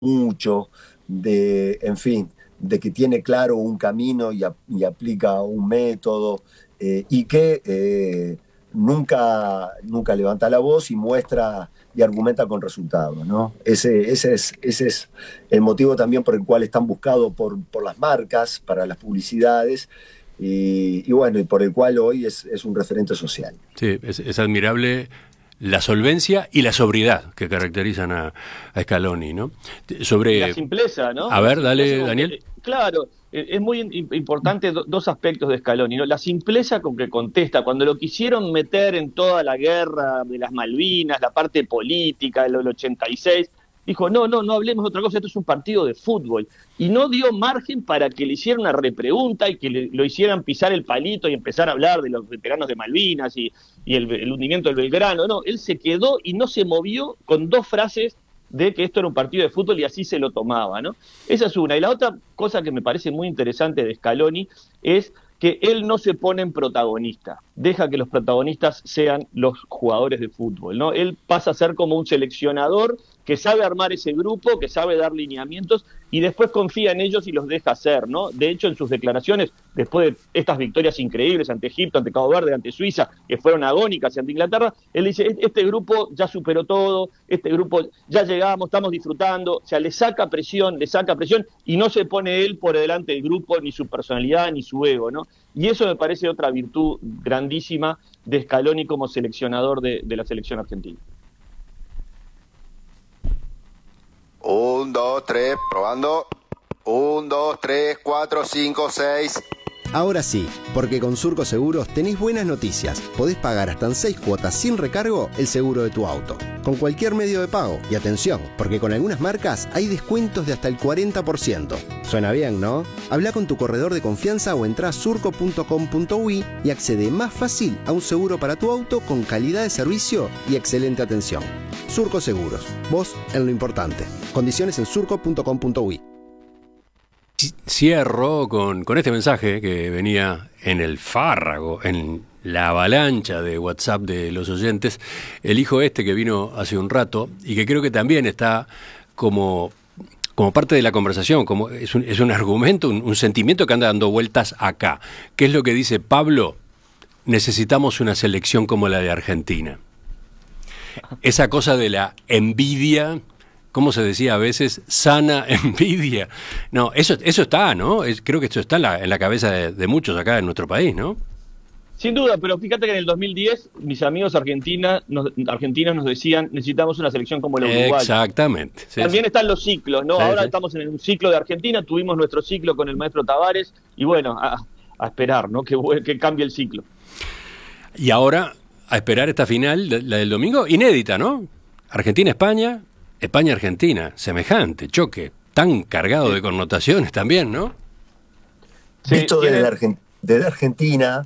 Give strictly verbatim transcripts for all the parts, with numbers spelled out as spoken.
mucho, de, en fin, de que tiene claro un camino y, a, y aplica un método, eh, y que eh, nunca, nunca levanta la voz y muestra y argumenta con resultados, ¿no? Ese, ese, es, ese es el motivo también por el cual están buscados por, por las marcas, para las publicidades, y, y bueno, y por el cual hoy es, es un referente social. Sí, es, es admirable la solvencia y la sobriedad que caracterizan a, a Scaloni, ¿no? Sobre... Y la simpleza, ¿no? A La ver, dale, simpleza, Daniel. eh, claro, eh, es muy in- importante do- dos aspectos de Scaloni, ¿no? La simpleza con que contesta, cuando lo quisieron meter en toda la guerra de las Malvinas, la parte política del ochenta y seis, dijo, no, no, no hablemos de otra cosa, esto es un partido de fútbol. Y no dio margen para que le hicieran una repregunta y que le, lo hicieran pisar el palito y empezar a hablar de los veteranos de Malvinas y, y el, el hundimiento del Belgrano. No, él se quedó y no se movió con dos frases de que esto era un partido de fútbol y así se lo tomaba, ¿no? Esa es una. Y la otra cosa que me parece muy interesante de Scaloni es que él no se pone en protagonista, deja que los protagonistas sean los jugadores de fútbol, ¿no? Él pasa a ser como un seleccionador que sabe armar ese grupo, que sabe dar lineamientos y después confía en ellos y los deja hacer, ¿no? De hecho, en sus declaraciones, después de estas victorias increíbles ante Egipto, ante Cabo Verde, ante Suiza, que fueron agónicas ante Inglaterra, él dice, este grupo ya superó todo, este grupo ya llegamos, estamos disfrutando, o sea, le saca presión, le saca presión y no se pone él por delante del grupo, ni su personalidad, ni su ego, ¿no? Y eso me parece otra virtud grandísima de Scaloni como seleccionador de, de la selección argentina. Un, dos, tres, probando. Un, dos, tres, cuatro, cinco, seis. Ahora sí, porque con Surco Seguros tenés buenas noticias. Podés pagar hasta en seis cuotas sin recargo el seguro de tu auto, con cualquier medio de pago. Y atención, porque con algunas marcas hay descuentos de hasta el cuarenta por ciento. Suena bien, ¿no? Habla con tu corredor de confianza o entrá a surco punto com punto uy y accede más fácil a un seguro para tu auto con calidad de servicio y excelente atención. Surco Seguros, vos en lo importante. Condiciones en surco punto com punto uy. Cierro con, con este mensaje que venía en el fárrago, en la avalancha de WhatsApp de los oyentes. El hijo este que vino hace un rato y que creo que también está como, como parte de la conversación, como es un, es un argumento, un, un sentimiento que anda dando vueltas acá. ¿Qué es lo que dice Pablo? Necesitamos una selección como la de Argentina. Esa cosa de la envidia... ¿Cómo se decía a veces? Sana envidia. No, eso eso está, ¿no? Es, creo que esto está en la, en la cabeza de, de muchos acá en nuestro país, ¿no? Sin duda, pero fíjate que en el dos mil diez mis amigos argentina, nos, argentinos nos decían necesitamos una selección como la uruguaya. Exactamente. Sí, También sí. están los ciclos, ¿no? Sí, Ahora sí. estamos en un ciclo de Argentina, tuvimos nuestro ciclo con el maestro Tavares y bueno, a, a esperar, ¿no? Que, que cambie el ciclo. Y ahora a esperar esta final, la del domingo, inédita, ¿no? Argentina-España, España-Argentina, semejante, choque, tan cargado de connotaciones también, ¿no? Sí, Visto tiene... desde, Argen- desde Argentina,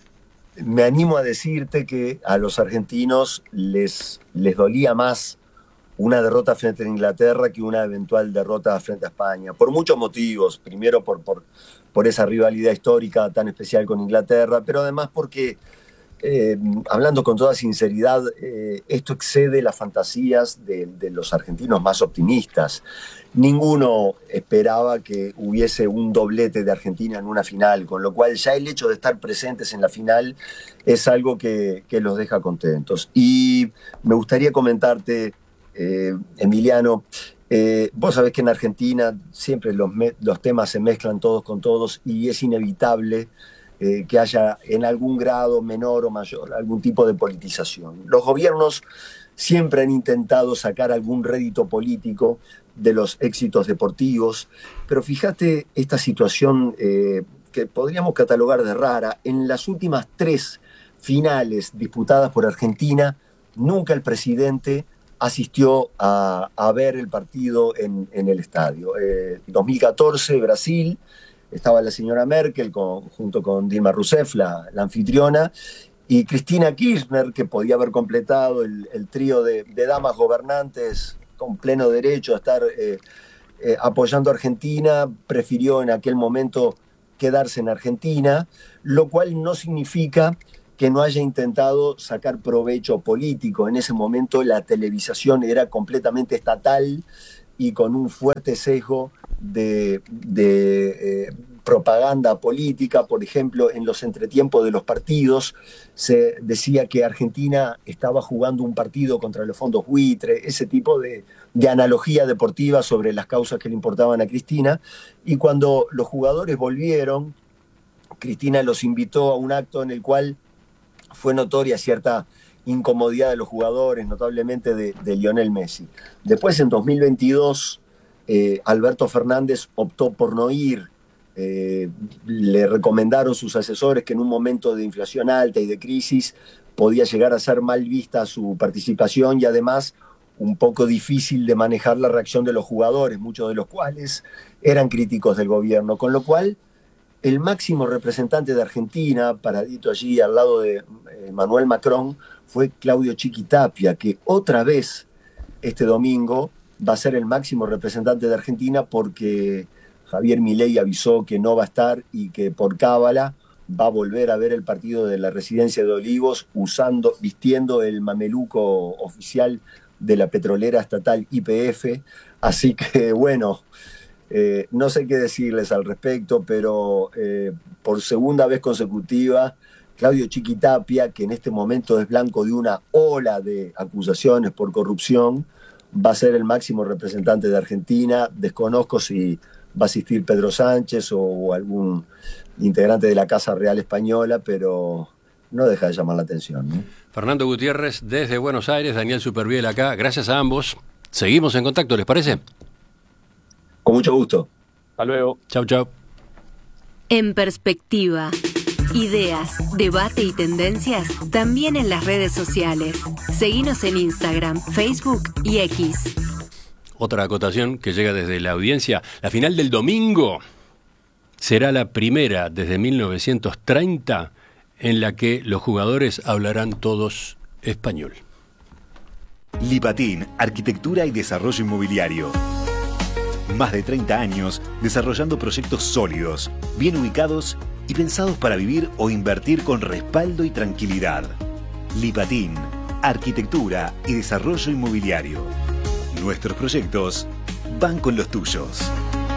me animo a decirte que a los argentinos les, les dolía más una derrota frente a Inglaterra que una eventual derrota frente a España, por muchos motivos. Primero por, por, por esa rivalidad histórica tan especial con Inglaterra, pero además porque, eh, hablando con toda sinceridad, eh, esto excede las fantasías de, de los argentinos más optimistas. Ninguno esperaba que hubiese un doblete de Argentina en una final, con lo cual ya el hecho de estar presentes en la final es algo que, que los deja contentos. Y me gustaría comentarte, eh, Emiliano, eh, vos sabés que en Argentina siempre los, me- los temas se mezclan todos con todos y es inevitable eh, que haya en algún grado menor o mayor algún tipo de politización. Los gobiernos siempre han intentado sacar algún rédito político de los éxitos deportivos, pero fíjate esta situación eh, que podríamos catalogar de rara. En las últimas tres finales disputadas por Argentina, nunca el presidente asistió a, a ver el partido en, en el estadio. Eh, dos mil catorce, Brasil, estaba la señora Merkel con, junto con Dilma Rousseff, la, la anfitriona, y Cristina Kirchner, que podía haber completado el, el trío de, de damas gobernantes con pleno derecho a estar eh, eh, apoyando a Argentina, prefirió en aquel momento quedarse en Argentina, lo cual no significa que no haya intentado sacar provecho político. En ese momento la televisación era completamente estatal, y con un fuerte sesgo de, de eh, propaganda política. Por ejemplo, en los entretiempos de los partidos se decía que Argentina estaba jugando un partido contra los fondos buitre, ese tipo de, de analogía deportiva sobre las causas que le importaban a Cristina. Y cuando los jugadores volvieron, Cristina los invitó a un acto en el cual fue notoria cierta incomodidad de los jugadores, notablemente de, de Lionel Messi. Después, en dos mil veintidós, eh, Alberto Fernández optó por no ir. Eh, le recomendaron sus asesores que en un momento de inflación alta y de crisis podía llegar a ser mal vista su participación y además un poco difícil de manejar la reacción de los jugadores, muchos de los cuales eran críticos del gobierno, con lo cual el máximo representante de Argentina, paradito allí al lado de Emmanuel Macron, fue Claudio Chiquitapia, que otra vez este domingo va a ser el máximo representante de Argentina porque Javier Milei avisó que no va a estar y que por cábala va a volver a ver el partido de la Residencia de Olivos usando, vistiendo el mameluco oficial de la petrolera estatal Y P F. Así que bueno, eh, no sé qué decirles al respecto, pero eh, por segunda vez consecutiva, Claudio Chiquitapia, que en este momento es blanco de una ola de acusaciones por corrupción, va a ser el máximo representante de Argentina. Desconozco si va a asistir Pedro Sánchez o algún integrante de la Casa Real Española, pero no deja de llamar la atención, ¿no? Fernando Gutiérrez desde Buenos Aires, Daniel Superviel acá. Gracias a ambos. Seguimos en contacto, ¿les parece? Con mucho gusto. Hasta luego. Chau, chau. En Perspectiva. Ideas, debate y tendencias también en las redes sociales. Seguinos en Instagram, Facebook y X. Otra acotación que llega desde la audiencia. La final del domingo será la primera desde mil novecientos treinta en la que los jugadores hablarán todos español. Lipatín, Arquitectura y Desarrollo Inmobiliario. Más de treinta años desarrollando proyectos sólidos, bien ubicados y pensados para vivir o invertir con respaldo y tranquilidad. Lipatín, Arquitectura y Desarrollo Inmobiliario. Nuestros proyectos van con los tuyos.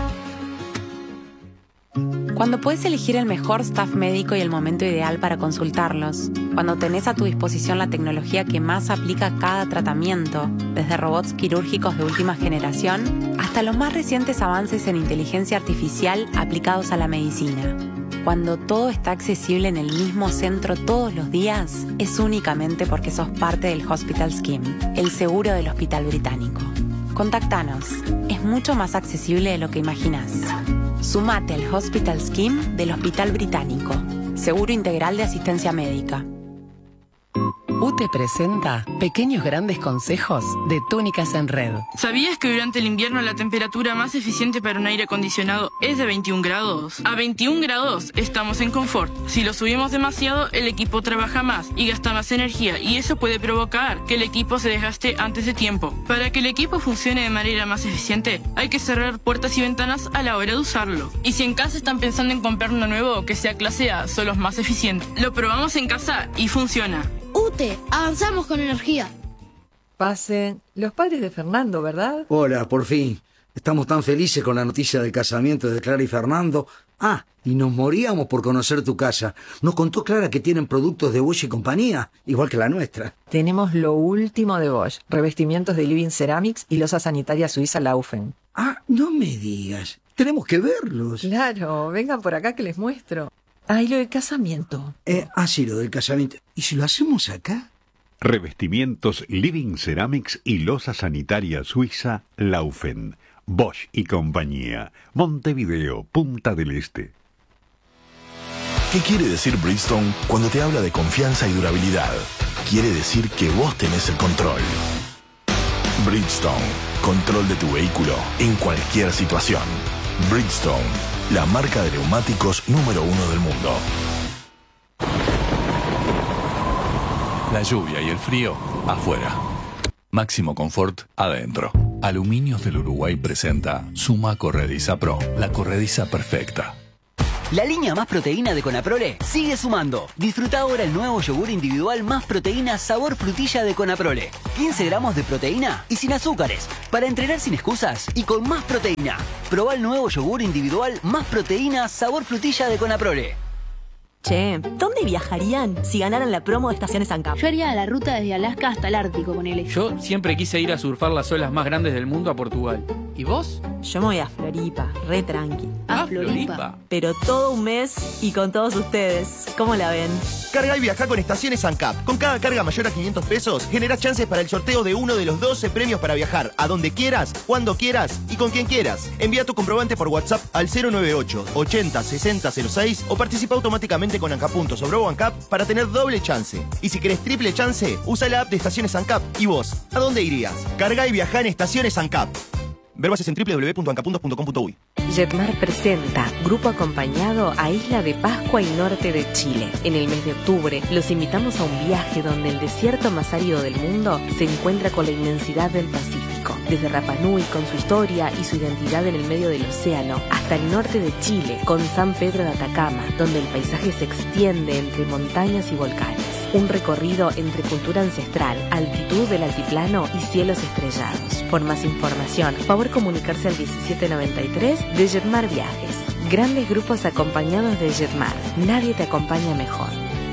Cuando puedes elegir el mejor staff médico y el momento ideal para consultarlos. Cuando tenés a tu disposición la tecnología que más aplica a cada tratamiento, desde robots quirúrgicos de última generación hasta los más recientes avances en inteligencia artificial aplicados a la medicina. Cuando todo está accesible en el mismo centro todos los días, es únicamente porque sos parte del Hospital Scheme, el seguro del Hospital Británico. Contactanos. Es mucho más accesible de lo que imaginás. Sumate al Hospital Scheme del Hospital Británico. Seguro integral de asistencia médica. U T E presenta Pequeños Grandes Consejos de Túnicas en Red. ¿Sabías que durante el invierno la temperatura más eficiente para un aire acondicionado es de veintiún grados? A veintiún grados estamos en confort. Si lo subimos demasiado, el equipo trabaja más y gasta más energía, y eso puede provocar que el equipo se desgaste antes de tiempo. Para que el equipo funcione de manera más eficiente, hay que cerrar puertas y ventanas a la hora de usarlo. Y si en casa están pensando en comprar uno nuevo que sea clase A, son los más eficientes. Lo probamos en casa y funciona. U T E, avanzamos con energía. Pasen. Los padres de Fernando, ¿verdad? Hola, por fin. Estamos tan felices con la noticia del casamiento de Clara y Fernando. Ah, y nos moríamos por conocer tu casa. Nos contó Clara que tienen productos de Bosch y compañía, igual que la nuestra. Tenemos lo último de Bosch. Revestimientos de Living Ceramics y losa sanitaria suiza Laufen. Ah, no me digas. Tenemos que verlos. Claro, vengan por acá que les muestro. Ah, y lo del casamiento. Eh, ah, sí, lo del casamiento. ¿Y si lo hacemos acá? Revestimientos Living Ceramics y losa sanitaria suiza Laufen. Bosch y compañía. Montevideo, Punta del Este. ¿Qué quiere decir Bridgestone cuando te habla de confianza y durabilidad? Quiere decir que vos tenés el control. Bridgestone. Control de tu vehículo en cualquier situación. Bridgestone. La marca de neumáticos número uno del mundo. La lluvia y el frío afuera. Máximo confort adentro. Aluminios del Uruguay presenta Suma Corrediza Pro, la corrediza perfecta. La línea Más Proteína de Conaprole sigue sumando. Disfruta ahora el nuevo yogur individual Más Proteína sabor frutilla de Conaprole. quince gramos de proteína y sin azúcares. Para entrenar sin excusas y con más proteína. Probá el nuevo yogur individual Más Proteína sabor frutilla de Conaprole. Che, ¿dónde viajarían si ganaran la promo de Estaciones ANCAP? Yo haría la ruta desde Alaska hasta el Ártico con él. Yo siempre quise ir a surfar las olas más grandes del mundo a Portugal. ¿Y vos? Yo me voy a Floripa, re tranqui. Ah, Floripa. Pero todo un mes y con todos ustedes. ¿Cómo la ven? Carga y viaja con Estaciones ANCAP. Con cada carga mayor a quinientos pesos, generás chances para el sorteo de uno de los doce premios para viajar a donde quieras, cuando quieras y con quien quieras. Envía tu comprobante por WhatsApp al cero noventa y ocho, ochenta, sesenta, cero seis o participa automáticamente con ANCAP puntos o Brobo ANCAP para tener doble chance. Y si querés triple chance, usa la app de Estaciones ANCAP. ¿Y vos? ¿A dónde irías? Carga y viaja en Estaciones ANCAP. Ver bases en doble u doble u doble u punto ancapuntos punto com punto uy. Jetmar presenta Grupo Acompañado a Isla de Pascua y norte de Chile. En el mes de octubre los invitamos a un viaje donde el desierto más árido del mundo se encuentra con la inmensidad del Pacífico. Desde Rapa Nui con su historia y su identidad en el medio del océano, hasta el norte de Chile con San Pedro de Atacama, donde el paisaje se extiende entre montañas y volcanes. Un recorrido entre cultura ancestral, altitud del altiplano y cielos estrellados. Por más información, favor comunicarse al diecisiete noventa y tres de Jetmar Viajes. Grandes grupos acompañados de Jetmar. Nadie te acompaña mejor.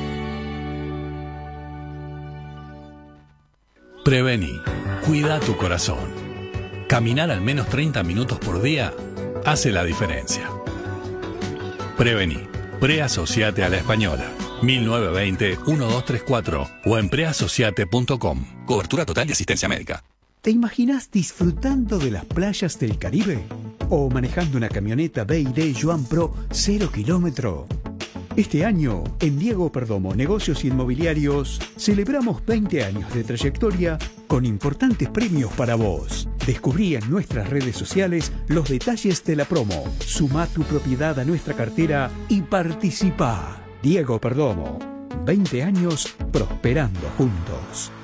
Prevení. Cuida tu corazón. Caminar al menos treinta minutos por día hace la diferencia. Prevení. Preasociate a la Española. mil novecientos veinte, doce treinta y cuatro o en preasociate punto com. Cobertura total de asistencia médica. ¿Te imaginas disfrutando de las playas del Caribe? ¿O manejando una camioneta B y D Joan Pro cero kilómetro? Este año, en Diego Perdomo Negocios Inmobiliarios, celebramos veinte años de trayectoria con importantes premios para vos. Descubrí en nuestras redes sociales los detalles de la promo. Sumá tu propiedad a nuestra cartera y participá. Diego Perdomo, veinte años prosperando juntos.